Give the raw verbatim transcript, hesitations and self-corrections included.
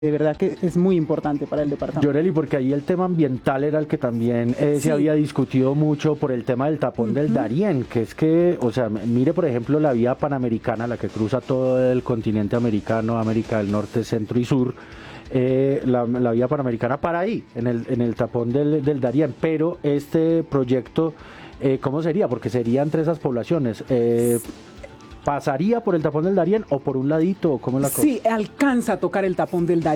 de verdad que es muy importante para el departamento. Yoreli, porque ahí el tema ambiental era el que también eh, Sí. se había discutido mucho por el tema del tapón uh-huh. del Darién, que es que, o sea, mire por ejemplo la vía panamericana, la que cruza todo el continente americano, América del Norte, Centro y Sur, eh, la, la vía panamericana para ahí, en el, en el tapón del, del Darién, pero este proyecto, eh, ¿cómo sería? Porque sería entre esas poblaciones. Eh, ¿Pasaría por el tapón del Darién o por un ladito? ¿Cómo es la cosa? Sí, alcanza a tocar el tapón del Darién.